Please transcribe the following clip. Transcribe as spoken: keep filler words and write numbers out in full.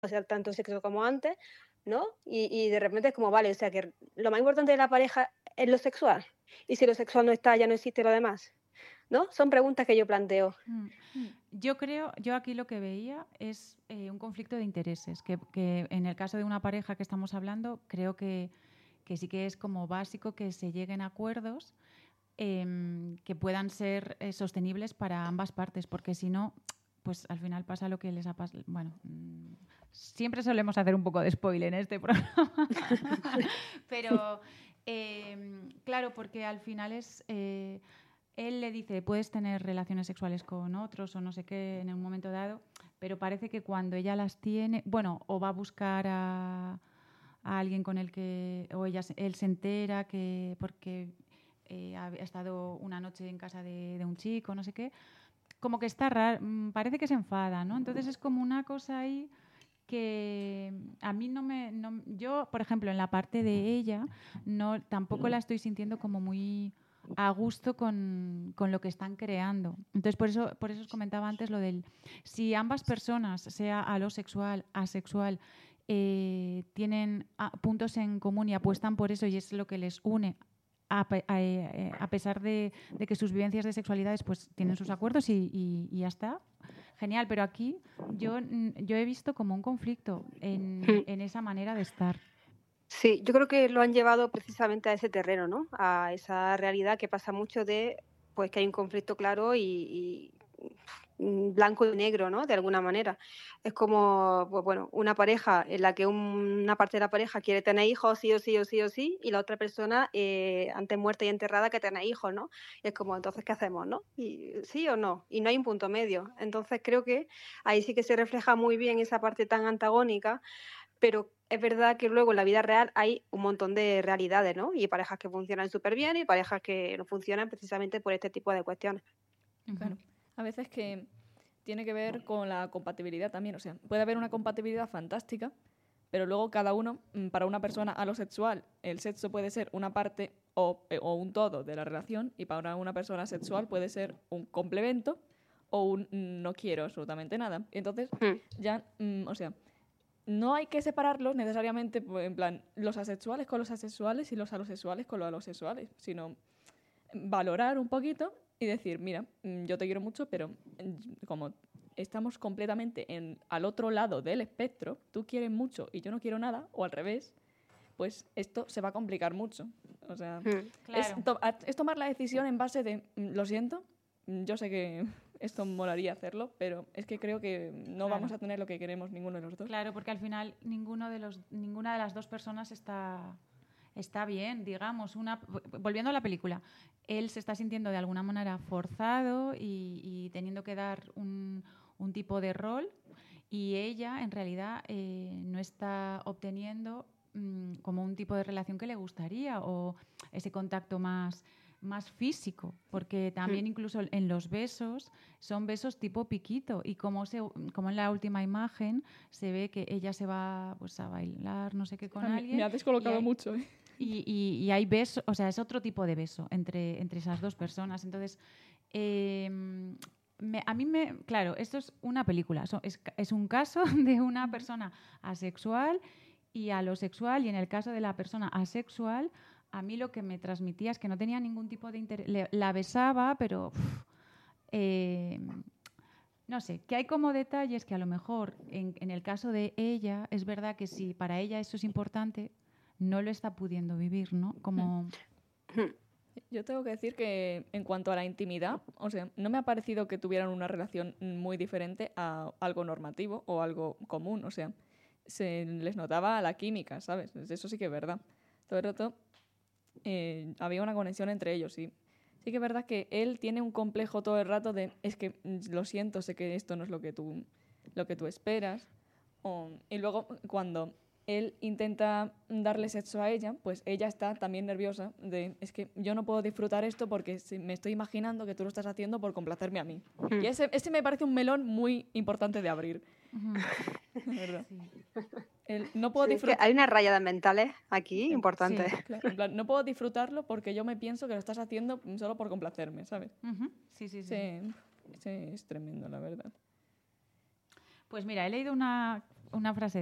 hacer tanto sexo como antes, ¿no? Y y de repente es como, vale, o sea, que lo más importante de la pareja es lo sexual, y si lo sexual no está, ya no existe lo demás, ¿no? Son preguntas que yo planteo. Mm. Mm. Yo creo, yo aquí lo que veía es eh, un conflicto de intereses, que, que en el caso de una pareja que estamos hablando, creo que, que sí que es como básico que se lleguen a acuerdos eh, que puedan ser eh, sostenibles para ambas partes, porque si no, pues al final pasa lo que les ha pasado. Bueno, mmm, siempre solemos hacer un poco de spoiler en este programa, pero eh, claro, porque al final es... Eh, él le dice, puedes tener relaciones sexuales con otros o no sé qué en un momento dado, pero parece que cuando ella las tiene, bueno, o va a buscar a, a alguien con el que, o ella, él se entera que porque eh, ha estado una noche en casa de, de un chico, no sé qué, como que está raro, parece que se enfada, ¿no? Entonces es como una cosa ahí que a mí no me... No, yo, por ejemplo, en la parte de ella, no, tampoco la estoy sintiendo como muy a gusto con, con lo que están creando. Entonces, por eso, por eso os comentaba antes lo del... Si ambas personas, sea alosexual, asexual, eh, tienen a, puntos en común y apuestan por eso y es lo que les une, a, a, a pesar de, de que sus vivencias de sexualidades pues tienen sus acuerdos y, y, y ya está, genial, pero aquí yo, yo he visto como un conflicto en, en esa manera de estar. Sí, yo creo que lo han llevado precisamente a ese terreno, ¿no? A esa realidad que pasa mucho de, pues, que hay un conflicto claro y, y blanco y negro, ¿no? De alguna manera. Es como, pues bueno, una pareja en la que una parte de la pareja quiere tener hijos sí o sí o sí o sí y la otra persona eh, antes muerta y enterrada que tener hijos, ¿no? Y es como, entonces, ¿qué hacemos, no? Y, ¿sí o no? Y no hay un punto medio. Entonces creo que ahí sí que se refleja muy bien esa parte tan antagónica, pero es verdad que luego en la vida real hay un montón de realidades, ¿no? Y parejas que funcionan súper bien y parejas que no funcionan precisamente por este tipo de cuestiones. Claro. A veces que tiene que ver con la compatibilidad también. O sea, puede haber una compatibilidad fantástica, pero luego cada uno, para una persona alosexual, el sexo puede ser una parte o, o un todo de la relación, y para una persona sexual puede ser un complemento o un no quiero absolutamente nada. Entonces, Hmm. ya, mm, o sea, no hay que separarlos necesariamente, en plan, los asexuales con los asexuales y los alosexuales con los alosexuales, sino valorar un poquito y decir, mira, yo te quiero mucho, pero como estamos completamente en, al otro lado del espectro, tú quieres mucho y yo no quiero nada, o al revés, pues esto se va a complicar mucho. O sea, Hmm. Claro. es, to- es tomar la decisión en base de, lo siento, yo sé que esto molaría hacerlo, pero es que creo que no Claro. vamos a tener lo que queremos ninguno de los dos. Claro, porque al final ninguno de los, ninguna de las dos personas está, está bien, digamos. Una, volviendo a la película, él se está sintiendo de alguna manera forzado y, y teniendo que dar un, un tipo de rol, y ella en realidad eh, no está obteniendo mmm, como un tipo de relación que le gustaría o ese contacto más, más físico, porque también incluso en los besos son besos tipo piquito, y como, se, como en la última imagen se ve que ella se va pues, a bailar no sé qué con Ah, alguien. Me ha descolocado y hay, mucho. ¿eh? Y, y, y hay besos, o sea, es otro tipo de beso entre, entre esas dos personas. Entonces, eh, me, a mí me... Claro, esto es una película, so, es, es un caso de una persona asexual y alosexual, y en el caso de la persona asexual, a mí lo que me transmitía es que no tenía ningún tipo de interés. Le, la besaba, pero... Uf, eh, no sé, que hay como detalles que a lo mejor en, en el caso de ella, es verdad que si para ella eso es importante, no lo está pudiendo vivir, ¿no? Como... Yo tengo que decir que en cuanto a la intimidad, o sea, no me ha parecido que tuvieran una relación muy diferente a algo normativo o algo común, o sea, se les notaba la química, ¿sabes? Eso sí que es verdad. Todo el rato eh, había una conexión entre ellos, sí. Sí que es verdad que él tiene un complejo todo el rato de, es que mm, lo siento, sé que esto no es lo que tú, lo que tú esperas. O, y luego cuando él intenta darle sexo a ella, pues ella está también nerviosa de, es que yo no puedo disfrutar esto porque me estoy imaginando que tú lo estás haciendo por complacerme a mí. Hmm. Y ese, ese me parece un melón muy importante de abrir. Ujú. De verdad. Sí. El, no puedo Sí, es que disfrutar... hay unas rayadas mentales aquí En, importantes. Sí. claro, en plan, no puedo disfrutarlo porque yo me pienso que lo estás haciendo solo por complacerme, ¿sabes? Ujú. Sí, sí, sí, sí. Sí, sí, es tremendo, la verdad. Pues mira, he leído una, una frase